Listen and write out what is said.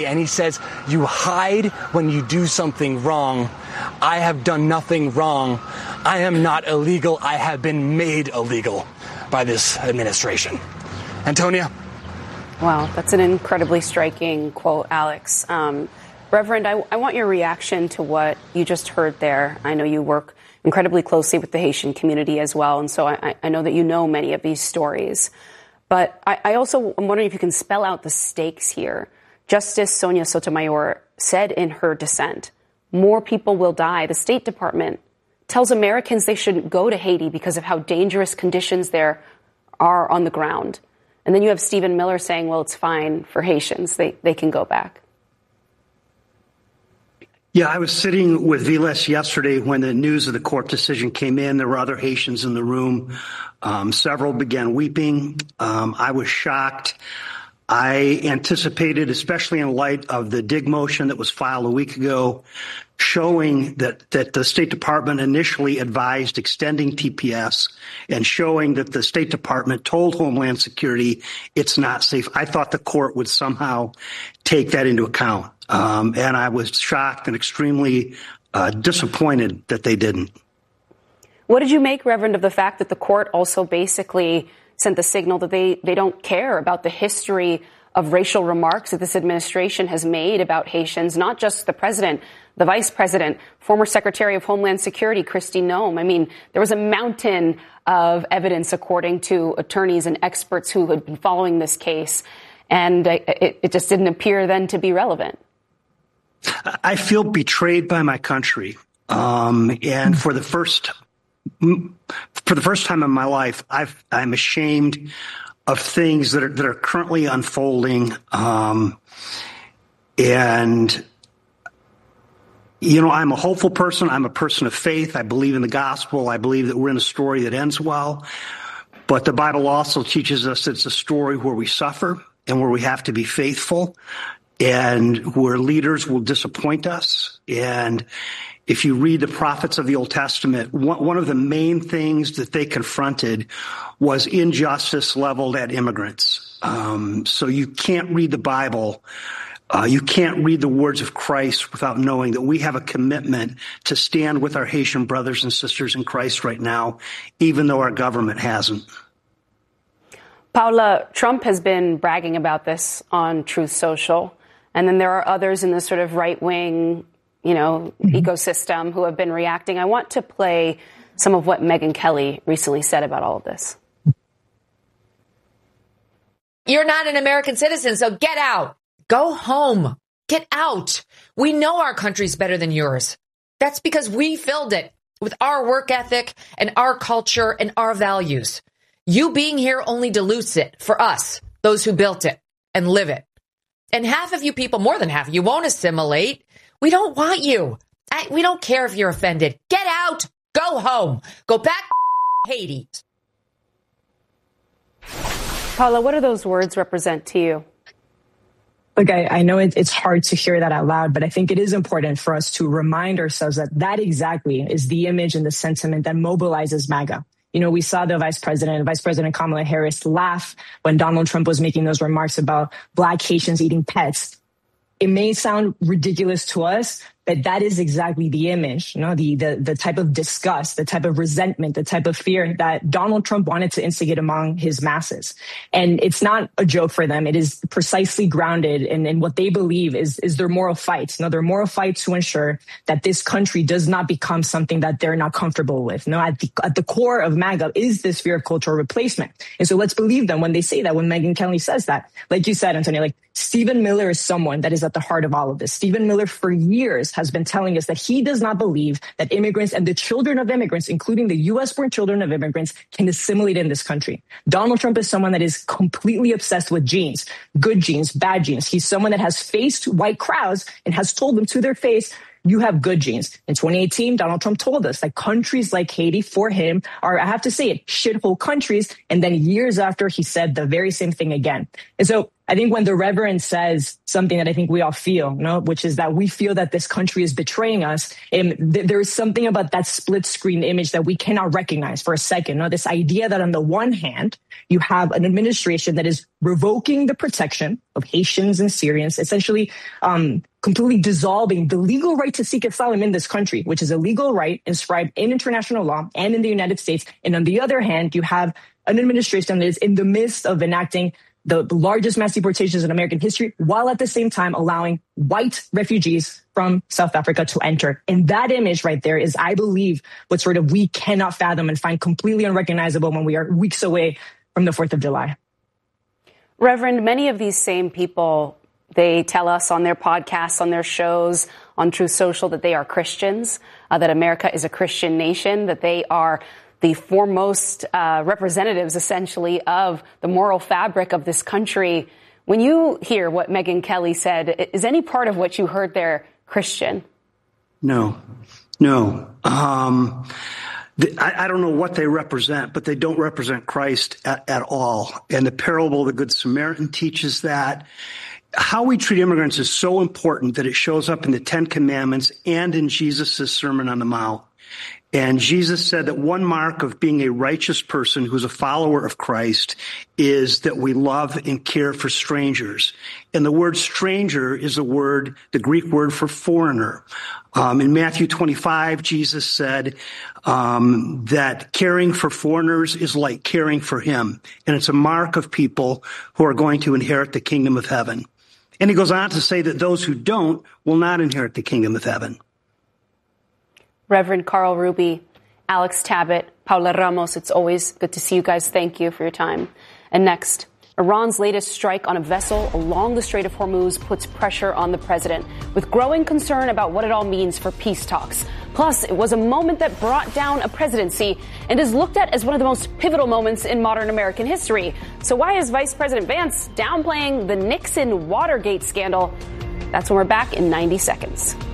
And he says, you hide when you do something wrong. I have done nothing wrong. I am not illegal. I have been made illegal by this administration. Antonia? Wow, that's an incredibly striking quote, Alex. Reverend, I want your reaction to what you just heard there. I know you work incredibly closely with the Haitian community as well, and so I know that you know many of these stories. But I also am wondering if you can spell out the stakes here. Justice Sonia Sotomayor said in her dissent, more people will die. The State Department tells Americans they shouldn't go to Haiti because of how dangerous conditions there are on the ground. And then you have Stephen Miller saying, well, it's fine for Haitians. They can go back. Yeah, I was sitting with Vilas yesterday when the news of the court decision came in. There were other Haitians in the room. Several began weeping. I was shocked. I anticipated, especially in light of the dig motion that was filed a week ago, showing that the State Department initially advised extending TPS and showing that the State Department told Homeland Security it's not safe. I thought the court would somehow take that into account. And I was shocked and extremely disappointed that they didn't. What did you make, Reverend, of the fact that the court also basically sent the signal that they don't care about the history of racial remarks that this administration has made about Haitians, not just the president, the vice president, former Secretary of Homeland Security, Kristi Noem. I mean, there was a mountain of evidence, according to attorneys and experts who had been following this case, and it just didn't appear then to be relevant. I feel betrayed by my country, and for the first time in my life, I'm ashamed of things that are currently unfolding. And, you know, I'm a hopeful person. I'm a person of faith. I believe in the gospel. I believe that we're in a story that ends well. But the Bible also teaches us that it's a story where we suffer and where we have to be faithful and where leaders will disappoint us. And if you read the prophets of the Old Testament, one of the main things that they confronted was injustice leveled at immigrants. So you can't read the Bible. You can't read the words of Christ without knowing that we have a commitment to stand with our Haitian brothers and sisters in Christ right now, even though our government hasn't. Paula, Trump has been bragging about this on Truth Social. And then there are others in the sort of right-wing ecosystem who have been reacting. I want to play some of what Megyn Kelly recently said about all of this. You're not an American citizen, so get out. Go home. Get out. We know our country's better than yours. That's because we filled it with our work ethic and our culture and our values. You being here only dilutes it for us, those who built it and live it. And half of you people, more than half, you won't assimilate. We don't want you. We don't care if you're offended. Get out. Go home. Go back to Haiti. Paula, what do those words represent to you? Look, I know it's hard to hear that out loud, but I think it is important for us to remind ourselves that exactly is the image and the sentiment that mobilizes MAGA. You know, we saw the Vice President Kamala Harris laugh when Donald Trump was making those remarks about Black Haitians eating pets. It may sound ridiculous to us, but that is exactly the image, the type of disgust, the type of resentment, the type of fear that Donald Trump wanted to instigate among his masses. And it's not a joke for them. It is precisely grounded in what they believe is their moral fight. Their moral fight to ensure that this country does not become something that they're not comfortable with. At the core of MAGA is this fear of cultural replacement. And so let's believe them when they say that, when Megyn Kelly says that. Like you said, Antonio, Stephen Miller is someone that is at the heart of all of this. Stephen Miller for years has been telling us that he does not believe that immigrants and the children of immigrants, including the U.S.-born children of immigrants, can assimilate in this country. Donald Trump is someone that is completely obsessed with genes, good genes, bad genes. He's someone that has faced white crowds and has told them to their face, you have good genes. In 2018, Donald Trump told us that countries like Haiti for him are, I have to say it, shithole countries. And then years after, he said the very same thing again. And so I think when the Reverend says something that I think we all feel, which is that we feel that this country is betraying us, there is something about that split screen image that we cannot recognize for a second. This idea that on the one hand, you have an administration that is revoking the protection of Haitians and Syrians, essentially completely dissolving the legal right to seek asylum in this country, which is a legal right inscribed in international law and in the United States. And on the other hand, you have an administration that is in the midst of enacting the largest mass deportations in American history, while at the same time allowing white refugees from South Africa to enter. And that image right there is, I believe, what sort of we cannot fathom and find completely unrecognizable when we are weeks away from the 4th of July. Reverend, many of these same people, they tell us on their podcasts, on their shows, on Truth Social, that they are Christians, that America is a Christian nation, that they are the foremost representatives, essentially, of the moral fabric of this country. When you hear what Megyn Kelly said, is any part of what you heard there Christian? No. I don't know what they represent, but they don't represent Christ at all. And the parable of the Good Samaritan teaches that. How we treat immigrants is so important that it shows up in the Ten Commandments and in Jesus' Sermon on the Mount. And Jesus said that one mark of being a righteous person who's a follower of Christ is that we love and care for strangers. And the word stranger is the Greek word for foreigner. In Matthew 25, Jesus said that caring for foreigners is like caring for him. And it's a mark of people who are going to inherit the kingdom of heaven. And he goes on to say that those who don't will not inherit the kingdom of heaven. Reverend Carl Ruby, Alex Tabet, Paula Ramos, it's always good to see you guys. Thank you for your time. And next, Iran's latest strike on a vessel along the Strait of Hormuz puts pressure on the president, with growing concern about what it all means for peace talks. Plus, it was a moment that brought down a presidency and is looked at as one of the most pivotal moments in modern American history. So why is Vice President Vance downplaying the Nixon Watergate scandal? That's when we're back in 90 seconds.